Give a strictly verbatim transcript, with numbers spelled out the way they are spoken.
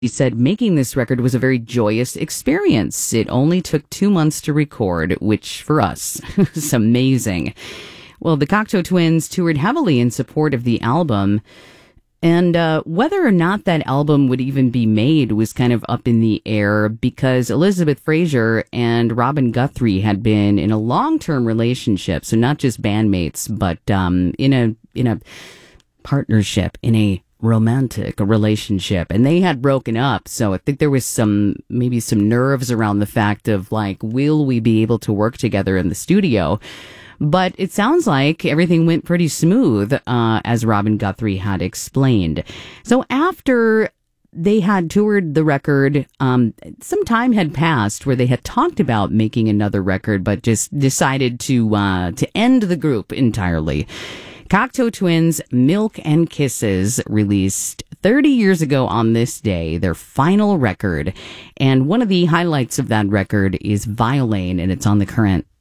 He said making this record was a very joyous experience. It only took two months to record, which for us is amazing. Well, the Cocteau Twins toured heavily in support of the album, and uh, whether or not that album would even be made was kind of up in the air because Elizabeth Fraser and Robin Guthrie had been in a long-term relationship, so not just bandmates, but um, in a in a partnership, in a romantic relationship, and they had broken up. So I think there was some maybe some nerves around the fact of like, will we be able to work together in the studio? But it sounds like everything went pretty smooth, uh, as Robin Guthrie had explained. So after they had toured the record, um, some time had passed where they had talked about making another record, but just decided to uh, to end the group entirely. Cocteau Twins' Milk and Kisses released thirty years ago on this day, their final record. And one of the highlights of that record is Violain, and it's on the current